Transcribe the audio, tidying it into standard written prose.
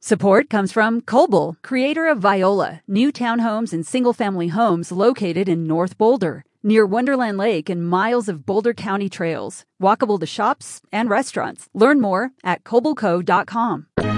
Support comes from Coble, creator of Viola, new townhomes and single-family homes located in North Boulder, near Wonderland Lake and miles of Boulder County trails, walkable to shops and restaurants. Learn more at cobleco.com.